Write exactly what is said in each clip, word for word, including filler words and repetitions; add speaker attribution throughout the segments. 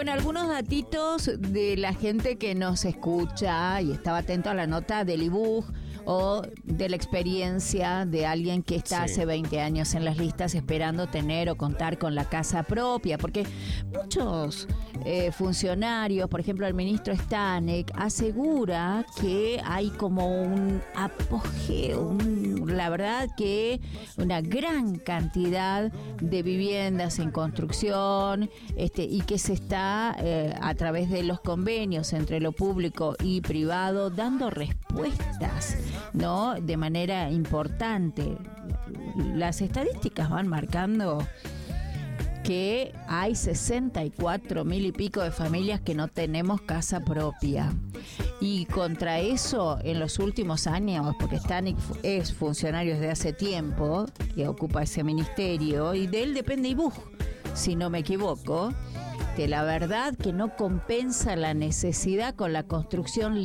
Speaker 1: Bueno, algunos datitos de la gente que nos escucha y estaba atento a la nota del I B U G o de la experiencia de alguien que está sí. hace veinte años en las listas esperando tener o contar con la casa propia, porque muchos eh, funcionarios, por ejemplo el ministro Stanek, asegura que hay como un apogeo, un, la verdad que una gran cantidad de viviendas en construcción, este, y que se está eh, a través de los convenios entre lo público y privado dando respuestas, ¿no? De manera importante. Las estadísticas van marcando que hay sesenta y cuatro mil y pico de familias que no tenemos casa propia. Y contra eso, en los últimos años, porque Stanek es funcionario desde hace tiempo, que ocupa ese ministerio, y de él depende I B U G, si no me equivoco, que la verdad que no compensa la necesidad con la construcción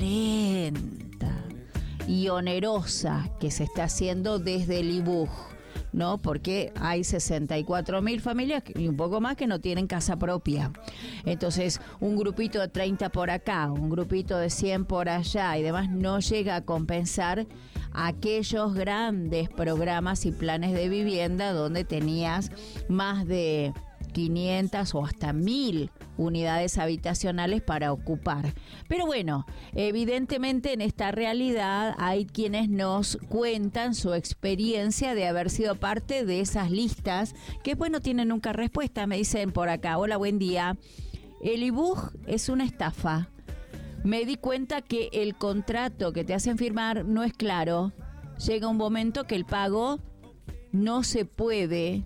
Speaker 1: lenta y onerosa que se está haciendo desde el I B U G, ¿no? Porque hay sesenta y cuatro mil familias y un poco más que no tienen casa propia. Entonces, un grupito de treinta por acá, un grupito de cien por allá y demás no llega a compensar aquellos grandes programas y planes de vivienda donde tenías más de quinientas o hasta mil unidades habitacionales para ocupar. Pero bueno, evidentemente en esta realidad hay quienes nos cuentan su experiencia de haber sido parte de esas listas que pues no tienen nunca respuesta. Me dicen por acá: hola, buen día. El I B U G es una estafa. Me di cuenta que el contrato que te hacen firmar no es claro. Llega un momento que el pago no se puede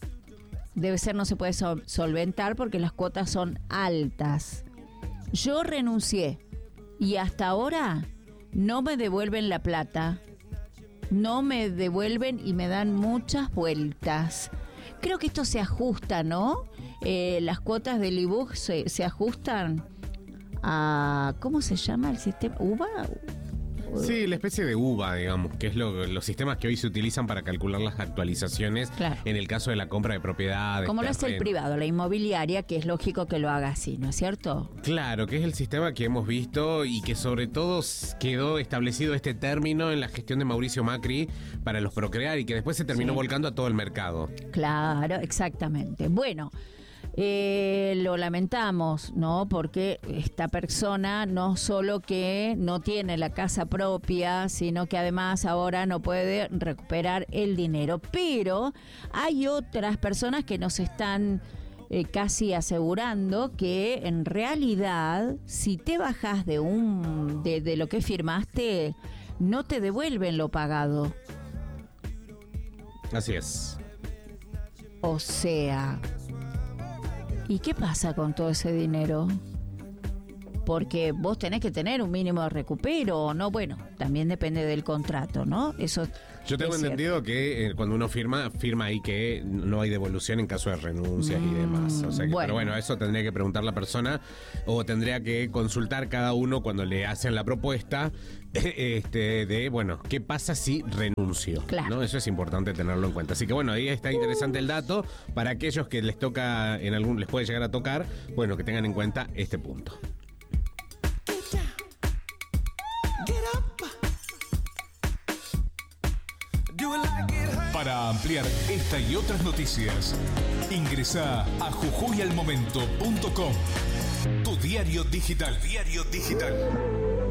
Speaker 1: Debe ser, no se puede sol- solventar porque las cuotas son altas. Yo renuncié y hasta ahora no me devuelven la plata. No me devuelven y me dan muchas vueltas. Creo que esto se ajusta, ¿no? Eh, las cuotas del I B U G se, se ajustan a... ¿Cómo se llama el sistema? ¿U B A?
Speaker 2: Sí, la especie de U B A, digamos, que es lo, los sistemas que hoy se utilizan para calcular las actualizaciones, claro, en el caso de la compra de propiedades.
Speaker 1: Como lo hace el privado, la inmobiliaria, que es lógico que lo haga así, ¿no es cierto?
Speaker 2: Claro, que es el sistema que hemos visto y que sobre todo quedó establecido este término en la gestión de Mauricio Macri para los Procrear y que después se terminó sí. volcando a todo el mercado.
Speaker 1: Claro, exactamente. Bueno, Eh, lo lamentamos, ¿no? Porque esta persona no solo que no tiene la casa propia, sino que además ahora no puede recuperar el dinero. Pero hay otras personas que nos están eh, casi asegurando que en realidad, si te bajas de un de, de lo que firmaste, no te devuelven lo pagado.
Speaker 2: Así es.
Speaker 1: O sea... ¿Y qué pasa con todo ese dinero? Porque vos tenés que tener un mínimo de recupero o no. Bueno, también depende del contrato, ¿no? Eso.
Speaker 2: Yo tengo entendido que eh, cuando uno firma, firma ahí que no hay devolución en caso de renuncias mm, y demás. O sea que, bueno. Pero bueno, eso tendría que preguntar la persona o tendría que consultar cada uno cuando le hacen la propuesta este, de, bueno, ¿qué pasa si renuncio?
Speaker 1: Claro.
Speaker 2: ¿No? Eso es importante tenerlo en cuenta. Así que bueno, ahí está interesante el dato para aquellos que les toca, en algún les puede llegar a tocar, bueno, que tengan en cuenta este punto.
Speaker 3: Para ampliar esta y otras noticias, ingresá a jujuy al momento punto com, tu diario digital, diario digital.